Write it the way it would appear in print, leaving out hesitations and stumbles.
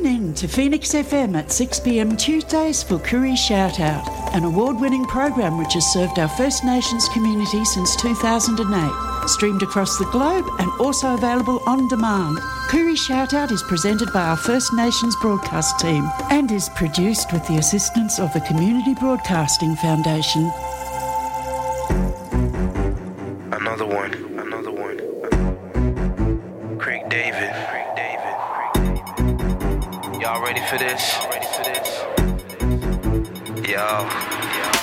Tune in to Phoenix FM at 6 p.m. Tuesdays for Koori Shout Out, an award-winning program which has served our First Nations community since 2008. Streamed across the globe and also available on demand. Koori Shout Out is presented by our First Nations broadcast team and is produced with the assistance of the Community Broadcasting Foundation. Another one. Craig David. Y'all ready for this? Yo.